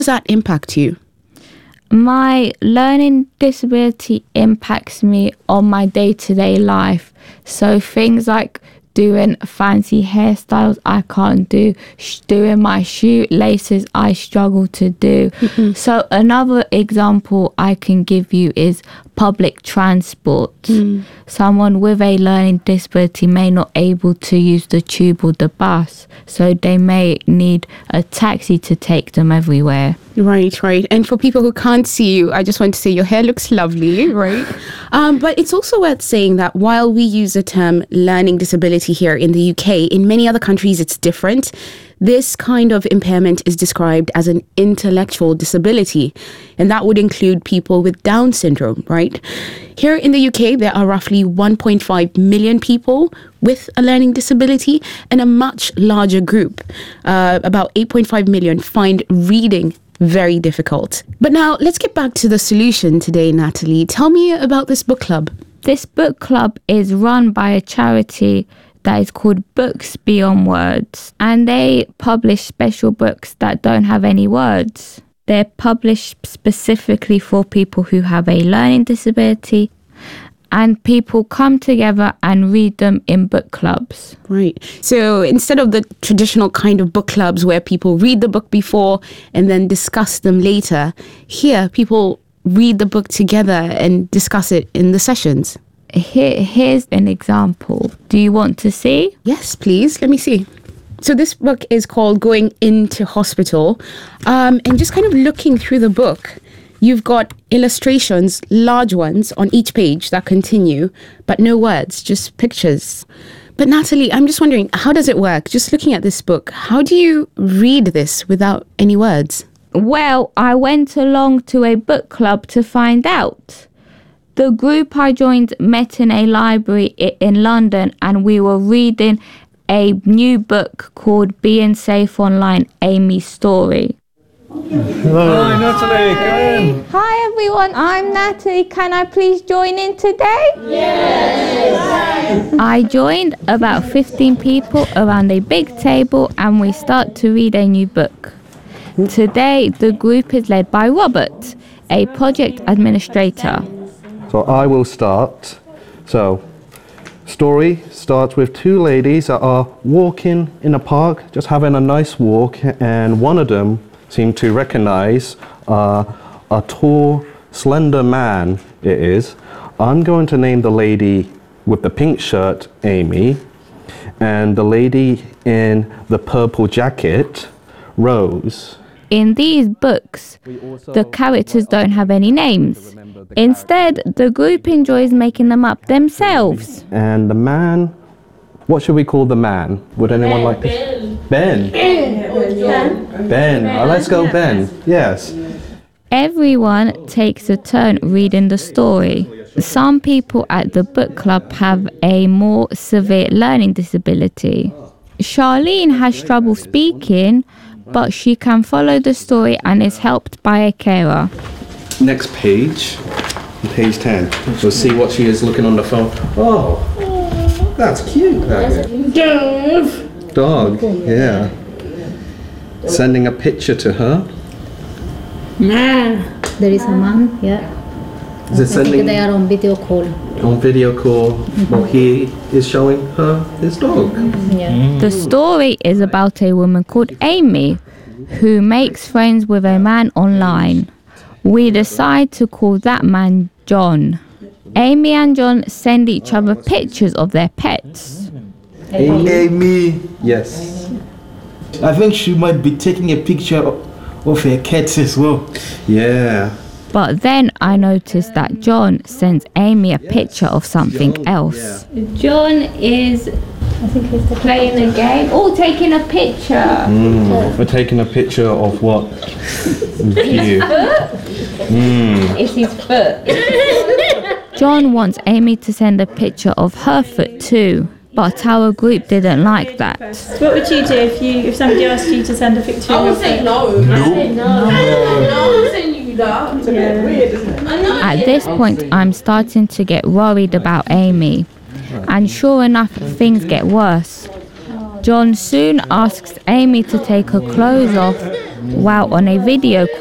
does that impact you? My learning disability impacts me on my day-to-day life. So things like doing fancy hairstyles I can't do, doing my shoelaces I struggle to do. Mm-hmm. So another example I can give you is public transport. Someone with a learning disability may not able to use the tube or the bus, so they may need a taxi to take them everywhere. Right. And for people who can't see you, I just want to say your hair looks lovely, right? But it's also worth saying that while we use the term learning disability here in the UK, in many other countries it's different. This kind of impairment is described as an intellectual disability, and that would include people with Down syndrome, right? Here in the UK, there are roughly 1.5 million people with a learning disability, and a much larger group, about 8.5 million, find reading very difficult. But now let's get back to the solution today, Natalie. Tell me about this book club. This book club is run by a charity that is called Books Beyond Words, and they publish special books that don't have any words. They're published specifically for people who have a learning disability, and people come together and read them in book clubs. Right. So instead of the traditional kind of book clubs where people read the book before and then discuss them later, here people read the book together and discuss it in the sessions. Here's an example. Do you want to see? Yes, please. Let me see. So this book is called Going Into Hospital. And just kind of looking through the book, you've got illustrations, large ones, on each page that continue, but no words, just pictures. But Natalie, I'm just wondering, how does it work? Just looking at this book, how do you read this without any words? Well, I went along to a book club to find out. The group I joined met in a library in London, and we were reading a new book called Being Safe Online, Amy's Story. Hello. Hi, Natalie. Come in. Hi, everyone. I'm Natalie. Can I please join in today? Yes. I joined about 15 people around a big table, and we start to read a new book. Today, the group is led by Robert, a project administrator. So I will start. So, story starts with two ladies that are walking in a park, just having a nice walk, and one of them seemed to recognize a tall, slender man it is. I'm going to name the lady with the pink shirt Amy, and the lady in the purple jacket, Rose. In these books, the characters don't have any names. Instead, the group enjoys making them up themselves. And the man, what should we call the man? Would anyone like this? Ben. Ben. Let's go Ben. Yes. Everyone takes a turn reading the story. Some people at the book club have a more severe learning disability. Charlene has trouble speaking, but she can follow the story and is helped by a carer. Next page, page 10. We'll see what she is looking on the phone. Oh, that's cute. Dog, yeah. Sending a picture to her. There is a man, yeah. Is it I think they are on video call. On video call, well, he is showing her his dog. Yeah. The story is about a woman called Amy who makes friends with a man online. We decide to call that man John. Amy and John send each other pictures of their pets. Amy. Yes. I think she might be taking a picture of her cats as well. Yeah. But then I noticed that John sends Amy a picture of something else. John is, I think he's playing a game. Oh, taking a picture. We're taking a picture of what? You. It's his foot. John wants Amy to send a picture of her foot too, but our group didn't like that. What would you do if somebody asked you to send a picture of your foot? At this point, I'm starting to get worried about Amy. And sure enough, things get worse. John soon asks Amy to take her clothes off while on a video